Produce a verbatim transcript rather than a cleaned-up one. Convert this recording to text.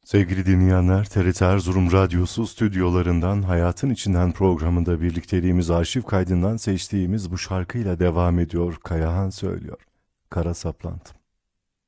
Sevgili dinleyenler, T R T Erzurum Radyosu stüdyolarından Hayatın İçinden programında birlikteliğimiz arşiv kaydından seçtiğimiz bu şarkıyla devam ediyor. Kayahan söylüyor. Kara Saplantı.